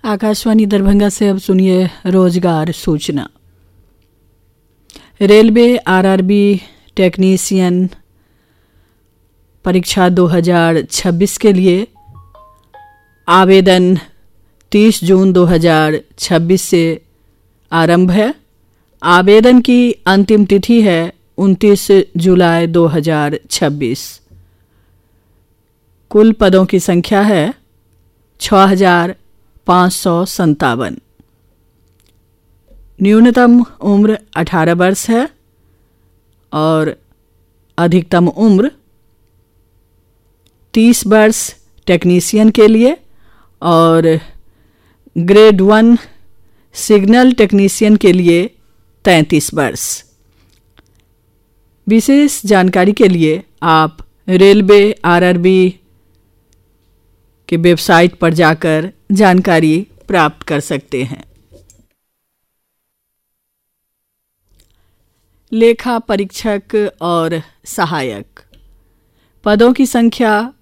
आकाशवाणी दरभंगा से अब सुनिए रोजगार सूचना। रेलवे आरआरबी टेक्नीशियन परीक्षा 2026 के लिए आवेदन 30 जून 2026 से आरंभ है। आवेदन की अंतिम तिथि है 29 जुलाई 2026। कुल पदों की संख्या है 6557। न्यूनतम उम्र 18 वर्ष है और अधिकतम उम्र 30 वर्ष टेक्नीशियन के लिए और ग्रेड 1 सिग्नल टेक्नीशियन के लिए 33 वर्ष। विशेष जानकारी के लिए आप रेलवे आरआरबी के वेबसाइट पर जाकर जानकारी प्राप्त कर सकते हैं। लेखा परीक्षक और सहायक पदों की संख्या